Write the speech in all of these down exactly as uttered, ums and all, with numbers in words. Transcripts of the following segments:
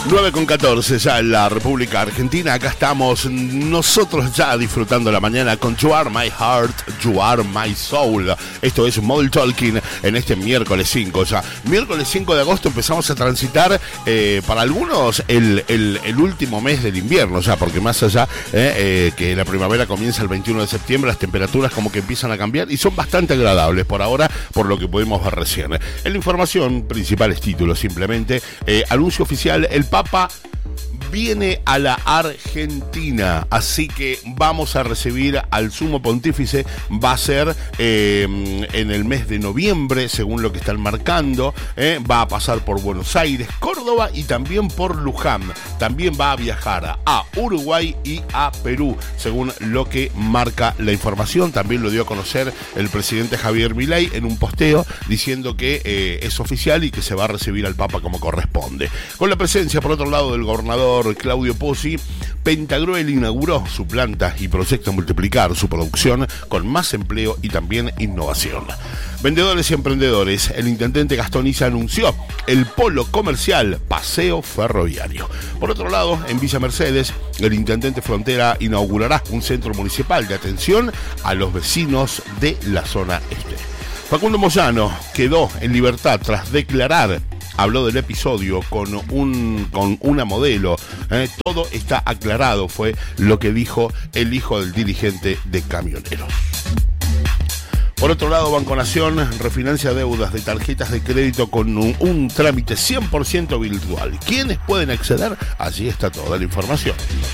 nueve con catorce ya en la República Argentina. Acá estamos nosotros ya disfrutando la mañana con You Are My Heart, You Are My Soul. Esto es Model Talking en este miércoles cinco. Ya miércoles cinco de agosto empezamos a transitar eh, para algunos el, el, el último mes del invierno ya, porque más allá eh, eh, que la primavera comienza el veintiuno de septiembre, las temperaturas como que empiezan a cambiar y son bastante agradables por ahora, por lo que pudimos ver recién. En la información, principales títulos simplemente, eh, anuncio oficial, el Papa viene a la Argentina, así que vamos a recibir al Sumo Pontífice. Va a ser eh, en el mes de noviembre, según lo que están marcando. eh, va a pasar por Buenos Aires, Córdoba y también por Luján. También va a viajar a Uruguay y a Perú, según lo que marca la información. También lo dio a conocer el presidente Javier Milei en un posteo diciendo que eh, es oficial y que se va a recibir al Papa como corresponde. Con la presencia, por otro lado, del gobernador Claudio Pozzi, Pentagroel inauguró su planta y proyecta multiplicar su producción con más empleo y también innovación. Vendedores y emprendedores, el intendente Gastón Issa anunció el polo comercial Paseo Ferroviario. Por otro lado, en Villa Mercedes, el intendente Frontera inaugurará un centro municipal de atención a los vecinos de la zona este. Facundo Moyano quedó en libertad tras declarar. Habló del episodio con, un, con una modelo. Eh, todo está aclarado, fue lo que dijo el hijo del dirigente de Camioneros. Por otro lado, Banco Nación refinancia deudas de tarjetas de crédito con un, un trámite cien por ciento virtual. ¿Quiénes pueden acceder? Allí está toda la información.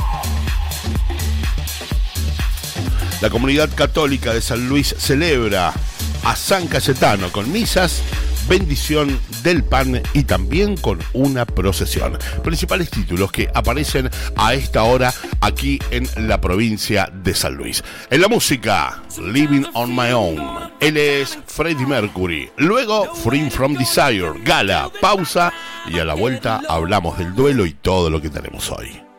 La comunidad católica de San Luis celebra a San Cayetano con misas, bendición del pan y también con una procesión. Principales títulos que aparecen a esta hora aquí en la provincia de San Luis. En la música, Living on My Own. Él es Freddie Mercury. Luego, Free From Desire. Gala, pausa y a la vuelta hablamos del duelo y todo lo que tenemos hoy.